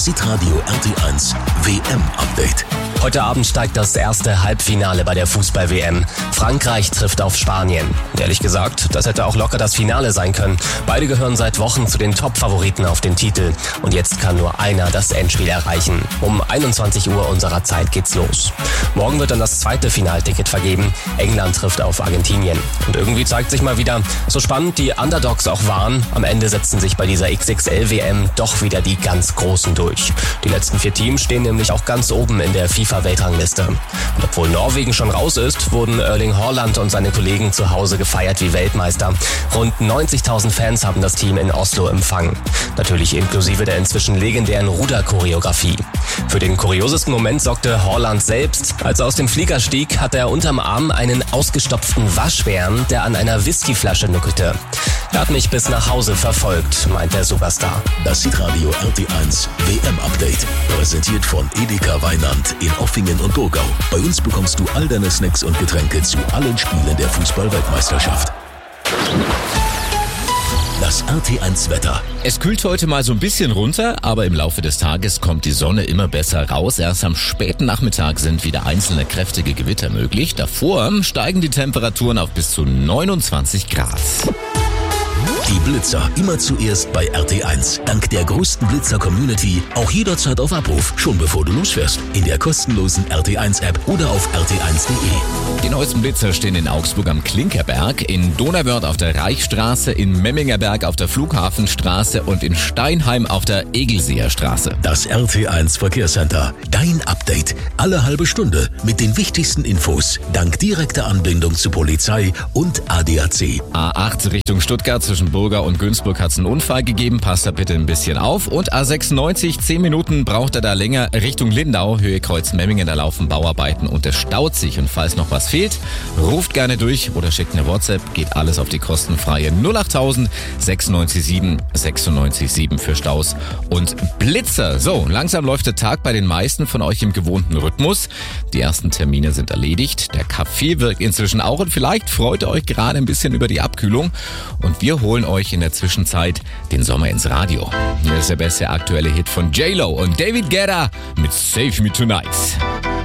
Hitradio RT1 WM-Update. Heute Abend steigt das erste Halbfinale bei der Fußball-WM. Frankreich trifft auf Spanien. Und ehrlich gesagt, das hätte auch locker das Finale sein können. Beide gehören seit Wochen zu den Top-Favoriten auf den Titel. Und jetzt kann nur einer das Endspiel erreichen. Um 21 Uhr unserer Zeit geht's los. Morgen wird dann das zweite Finalticket vergeben. England trifft auf Argentinien. Und irgendwie zeigt sich mal wieder, so spannend die Underdogs auch waren, am Ende setzen sich bei dieser XXL-WM doch wieder die ganz Großen durch. Die letzten 4 Teams stehen nämlich auch ganz oben in der FIFA-Weltrangliste. Und obwohl Norwegen schon raus ist, wurden Erling Haaland und seine Kollegen zu Hause gefeiert wie Weltmeister. Rund 90.000 Fans haben das Team in Oslo empfangen. Natürlich inklusive der inzwischen legendären Ruderchoreografie. Für den kuriosesten Moment sorgte Haaland selbst. Als er aus dem Flieger stieg, hatte er unterm Arm einen ausgestopften Waschbären, der an einer Whiskyflasche nuckelte. Er hat mich bis nach Hause verfolgt, meint der Superstar. Das Hitradio RT1 WM-Update. Präsentiert von Edeka Weinand in Offingen und Burgau. Bei uns bekommst du all deine Snacks und Getränke zu allen Spielen der Fußball-Weltmeisterschaft. Das RT1-Wetter. Es kühlt heute mal so ein bisschen runter, aber im Laufe des Tages kommt die Sonne immer besser raus. Erst am späten Nachmittag sind wieder einzelne kräftige Gewitter möglich. Davor steigen die Temperaturen auf bis zu 29 Grad. Die Blitzer immer zuerst bei RT1. Dank der größten Blitzer-Community auch jederzeit auf Abruf, schon bevor du losfährst. In der kostenlosen RT1-App oder auf rt1.de. Die neuesten Blitzer stehen in Augsburg am Klinkerberg, in Donauwörth auf der Reichsstraße, in Memmingerberg auf der Flughafenstraße und in Steinheim auf der Egelseer Straße. Das RT1 Verkehrscenter. Dein Update. Alle halbe Stunde mit den wichtigsten Infos. Dank direkter Anbindung zu Polizei und ADAC. A8 Richtung Stuttgart zwischen Burger und Günzburg hat es einen Unfall gegeben. Passt da bitte ein bisschen auf. Und A96, 10 Minuten braucht er da länger Richtung Lindau, Höhe Kreuz Memmingen. Da laufen Bauarbeiten und es staut sich. Und falls noch was fehlt, ruft gerne durch oder schickt eine WhatsApp. Geht alles auf die kostenfreie 08000 967 967 für Staus und Blitzer. So, langsam läuft der Tag bei den meisten von euch im gewohnten Rhythmus. Die ersten Termine sind erledigt. Der Kaffee wirkt inzwischen auch und vielleicht freut ihr euch gerade ein bisschen über die Abkühlung. Und wir holen euch in der Zwischenzeit den Sommer ins Radio. Hier ist der beste aktuelle Hit von J-Lo und David Guetta mit Save Me Tonight.